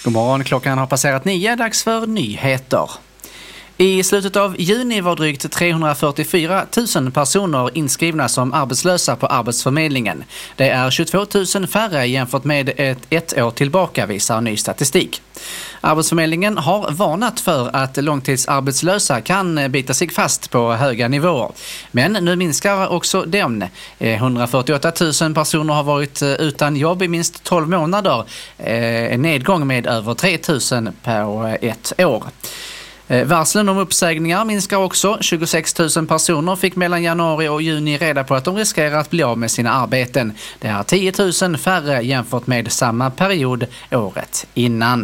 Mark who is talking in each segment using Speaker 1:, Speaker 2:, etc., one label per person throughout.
Speaker 1: God morgon, klockan har passerat 9, dags för nyheter. I slutet av juni var drygt 344 000 personer inskrivna som arbetslösa på Arbetsförmedlingen. Det är 22 000 färre jämfört med ett år tillbaka, visar ny statistik. Arbetsförmedlingen har varnat för att långtidsarbetslösa kan bita sig fast på höga nivåer. Men nu minskar också den. 148 000 personer har varit utan jobb i minst 12 månader. En nedgång med över 3 000 per ett år. Varslen om uppsägningar minskar också. 26 000 personer fick mellan januari och juni reda på att de riskerar att bli av med sina arbeten. Det är 10 000 färre jämfört med samma period året innan.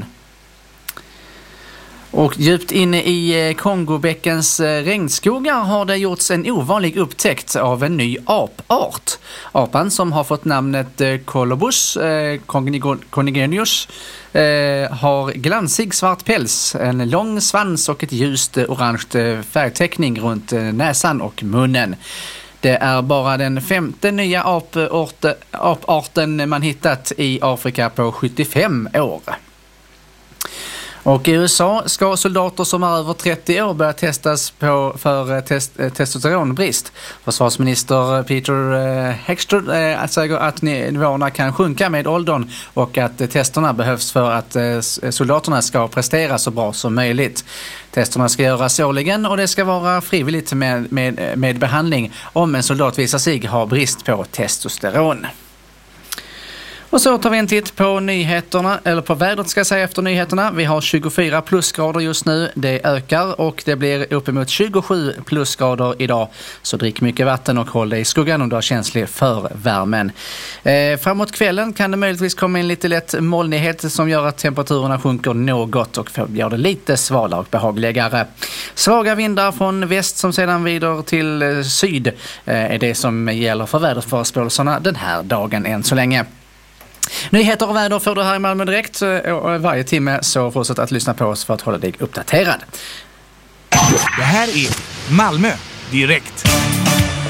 Speaker 1: Och djupt inne i Kongobäckens regnskogar har det gjorts en ovanlig upptäckt av en ny apart. Apan, som har fått namnet Colobus conigenius, har glansig svart päls, en lång svans och ett ljust orange färgteckning runt näsan och munnen. Det är bara den 5:e nya aparten man hittat i Afrika på 75 år. Och i USA ska soldater som är över 30 år börja testas för testosteronbrist. Försvarsminister Peter Hegseth säger att nivåerna kan sjunka med åldern och att testerna behövs för att soldaterna ska prestera så bra som möjligt. Testerna ska göras årligen och det ska vara frivilligt med behandling om en soldat visar sig ha brist på testosteron. Och så tar vi en titt på nyheterna, eller på vädret ska jag säga efter nyheterna. Vi har 24 plusgrader just nu, det ökar och det blir uppemot 27 plusgrader idag. Så drick mycket vatten och håll dig i skuggan om du är känslig för värmen. Framåt kvällen kan det möjligtvis komma in lite lätt molnighet som gör att temperaturerna sjunker något och gör det lite svalare och behagligare. Svaga vindar från väst som sedan vidare till syd är det som gäller för väderförspåelserna den här dagen än så länge. Nyheter och väder får du här i Malmö direkt och varje timme, så fortsätt att lyssna på oss för att hålla dig uppdaterad.
Speaker 2: Det här är Malmö direkt.